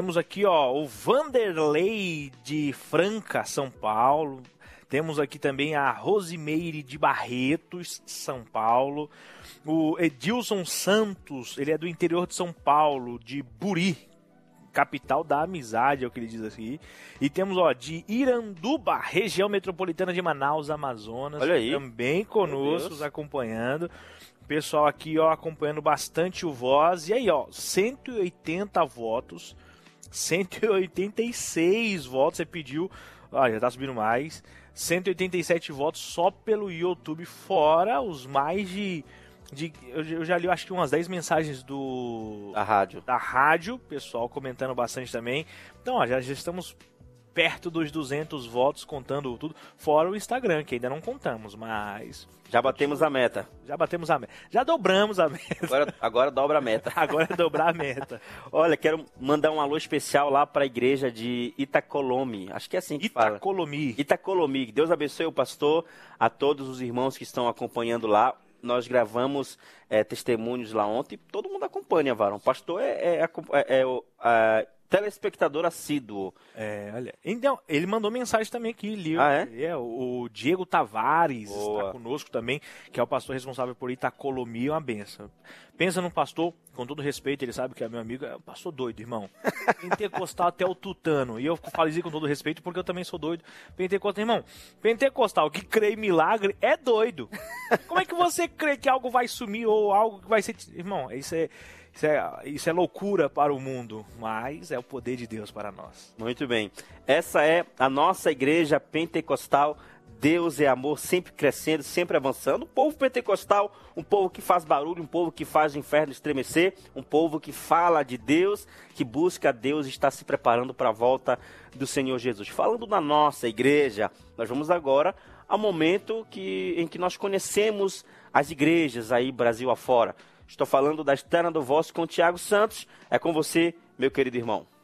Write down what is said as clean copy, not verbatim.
Temos aqui, ó, o Vanderlei de Franca, São Paulo. Temos aqui também a Rosimeire de Barretos, São Paulo. O Edilson Santos, ele é do interior de São Paulo, de Buri, capital da amizade, é o que ele diz aqui. E temos, ó, de Iranduba, região metropolitana de Manaus, Amazonas. Olha aí. Também conosco, nos acompanhando. Pessoal aqui, ó, acompanhando bastante o Voz. E aí, ó, 180 votos, 186 votos, você pediu, ó, já tá subindo mais, 187 votos só pelo YouTube, fora os mais de eu já li, acho que umas 10 mensagens da rádio, pessoal comentando bastante também. Então, ó, já estamos perto dos 200 votos, contando tudo, fora o Instagram, que ainda não contamos, mas... Já batemos a meta. Já dobramos a meta. Agora dobra a meta. Agora é dobrar a meta. Olha, quero mandar um alô especial lá para a igreja de Itacolomi. Acho que é assim que fala. Itacolomi. Que Deus abençoe o pastor, a todos os irmãos que estão acompanhando lá. Nós gravamos testemunhos lá ontem. Todo mundo acompanha, Varão. O pastor é telespectador assíduo. Olha. Então, ele mandou mensagem também aqui. O Diego Tavares está conosco também, que é o pastor responsável por Itacolomi, uma benção. Pensa num pastor, com todo respeito, ele sabe que é meu amigo, é um pastor doido, irmão. Pentecostal até o tutano. E eu falo isso com todo respeito porque eu também sou doido. Pentecostal que crê em milagre é doido. Como é que você crê que algo vai sumir ou algo que vai ser... Irmão, isso é loucura para o mundo, mas é o poder de Deus para nós. Muito bem. Essa é a nossa igreja pentecostal. Deus é amor, sempre crescendo, sempre avançando. Um povo pentecostal, um povo que faz barulho, um povo que faz o inferno estremecer, um povo que fala de Deus, que busca Deus e está se preparando para a volta do Senhor Jesus. Falando da nossa igreja, nós vamos agora ao momento em que nós conhecemos as igrejas aí Brasil afora. Estou falando da Externa do Voz com o Tiago Santos. É com você, meu querido irmão.